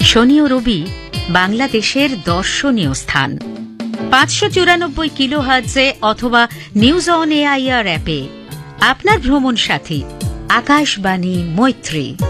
শনি ও রবি বাংলাদেশের দর্শনীয় স্থান। 594 কিলোহার্টজে অথবা নিউজ অন এআইআর অ্যাপে আপনার ভ্রমণ সাথী আকাশবাণী মৈত্রী।